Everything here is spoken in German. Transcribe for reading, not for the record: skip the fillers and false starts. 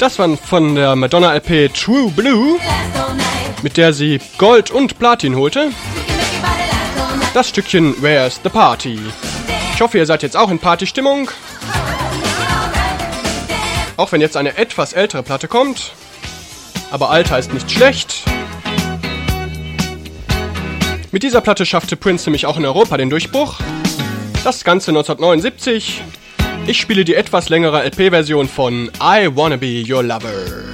Das war von der Madonna-LP True Blue, mit der sie Gold und Platin holte. Das Stückchen Where's the Party? Ich hoffe, ihr seid jetzt auch in Partystimmung. Auch wenn jetzt eine etwas ältere Platte kommt. Aber Alter ist nicht schlecht. Mit dieser Platte schaffte Prince nämlich auch in Europa den Durchbruch. Das Ganze 1979. Ich spiele die etwas längere LP-Version von I Wanna Be Your Lover.